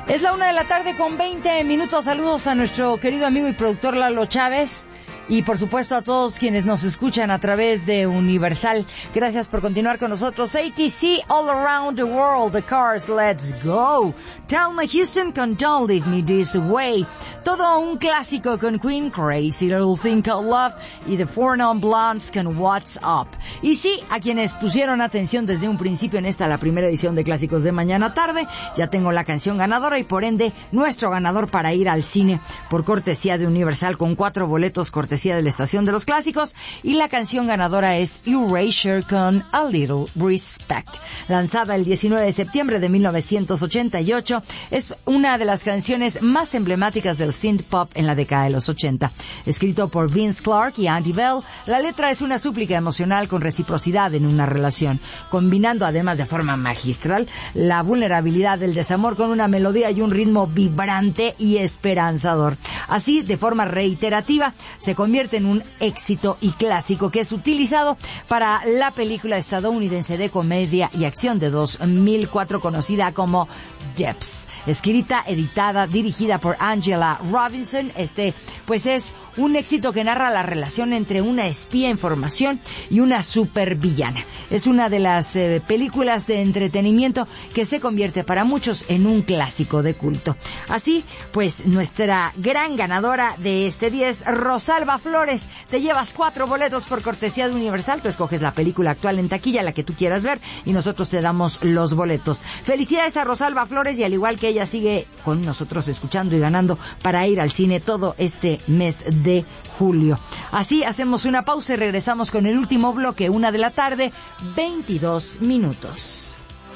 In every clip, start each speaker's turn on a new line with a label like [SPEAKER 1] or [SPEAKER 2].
[SPEAKER 1] Es la 1:00 con 20 minutos. Saludos a nuestro querido amigo y productor Lalo Chávez. Y por supuesto a todos quienes nos escuchan a través de Universal. Gracias por continuar con nosotros. ATC, All Around the World, The Cars, Let's Go. Tell Me Houston con Don't Leave Me This Way. Todo un clásico con Queen, Crazy Little Thing Called Love, y The Four Non Blondes con What's Up. Y sí, a quienes pusieron atención desde un principio en esta, la primera edición de Clásicos de Mañana Tarde, ya tengo la canción ganadora y por ende nuestro ganador para ir al cine por cortesía de Universal con 4 boletos cortesía de la Estación de los Clásicos, y la canción ganadora es Erasure con A Little Respect. Lanzada el 19 de septiembre de 1988, es una de las canciones más emblemáticas del synth pop en la década de los 80. Escrito por Vince Clarke y Andy Bell, la letra es una súplica emocional con reciprocidad en una relación, combinando además de forma magistral la vulnerabilidad del desamor con una melodía y un ritmo vibrante y esperanzador. Así, de forma reiterativa, se convierte en un éxito y clásico que es utilizado para la película estadounidense de comedia y acción de 2004 conocida como Debs. Escrita, editada, dirigida por Angela Robinson, pues es un éxito que narra la relación entre una espía en formación y una supervillana. Es una de las películas de entretenimiento que se convierte para muchos en un clásico de culto. Así, pues nuestra gran ganadora de este 10, Rosalba Flores, te llevas 4 boletos por cortesía de Universal. Tú escoges la película actual en taquilla, la que tú quieras ver, y nosotros te damos los boletos. Felicidades a Rosalba Flores, y al igual que ella sigue con nosotros escuchando y ganando para ir al cine todo este mes de julio. Así hacemos una pausa y regresamos con el último bloque, 1:00, 22 minutos.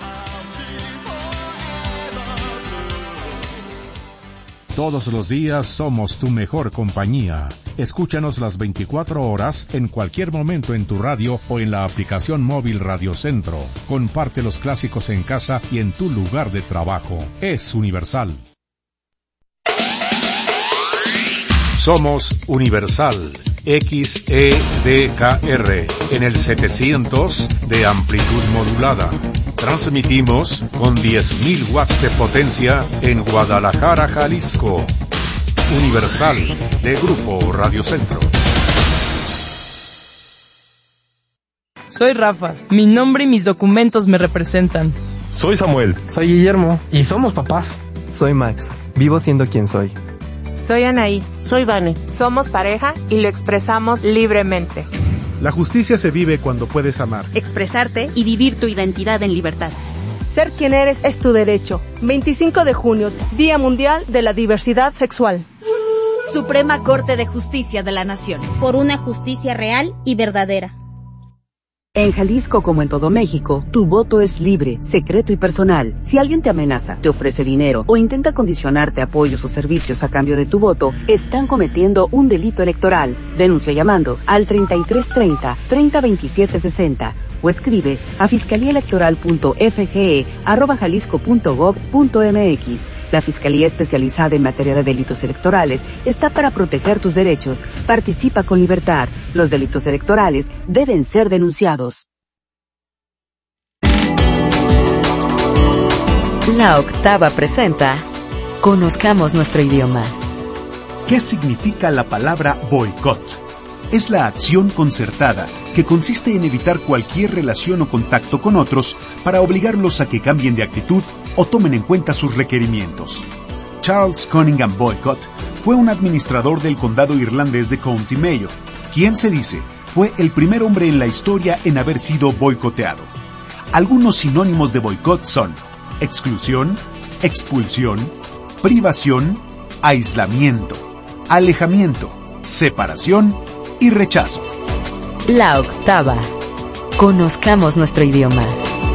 [SPEAKER 2] Todos los días somos tu mejor compañía. Escúchanos las 24 horas en cualquier momento en tu radio o en la aplicación móvil Radio Centro. Comparte los clásicos en casa y en tu lugar de trabajo. Es Universal. Somos Universal XEDKR en el 700 de amplitud modulada. Transmitimos con 10.000 watts de potencia en Guadalajara, Jalisco. Universal, de Grupo Radio Centro.
[SPEAKER 3] Soy Rafa. Mi nombre y mis documentos me representan.
[SPEAKER 4] Soy Samuel.
[SPEAKER 5] Soy Guillermo.
[SPEAKER 6] Y somos papás.
[SPEAKER 7] Soy Max. Vivo siendo quien soy.
[SPEAKER 8] Soy Anaí.
[SPEAKER 9] Soy Vane.
[SPEAKER 8] Somos pareja y lo expresamos libremente.
[SPEAKER 10] La justicia se vive cuando puedes amar,
[SPEAKER 11] expresarte y vivir tu identidad en libertad.
[SPEAKER 12] Ser quien eres es tu derecho. 25 de junio, Día Mundial de la Diversidad Sexual.
[SPEAKER 11] Suprema Corte de Justicia de la Nación.
[SPEAKER 13] Por una justicia real y verdadera.
[SPEAKER 14] En Jalisco, como en todo México, tu voto es libre, secreto y personal. Si alguien te amenaza, te ofrece dinero o intenta condicionarte apoyos o servicios a cambio de tu voto, están cometiendo un delito electoral. Denuncia llamando al 3330-302760 o escribe a fiscaliaelectoral.fge@jalisco.gov.mx. La Fiscalía Especializada en Materia de Delitos Electorales está para proteger tus derechos. Participa con libertad. Los delitos electorales deben ser denunciados.
[SPEAKER 15] La Octava presenta Conozcamos nuestro idioma.
[SPEAKER 16] ¿Qué significa la palabra boicot? Es la acción concertada que consiste en evitar cualquier relación o contacto con otros para obligarlos a que cambien de actitud o tomen en cuenta sus requerimientos. Charles Cunningham Boycott fue un administrador del condado irlandés de County Mayo, quien se dice fue el primer hombre en la historia en haber sido boicoteado. Algunos sinónimos de boicot son exclusión, expulsión, privación, aislamiento, alejamiento, separación y rechazo.
[SPEAKER 15] La Octava. Conozcamos nuestro idioma.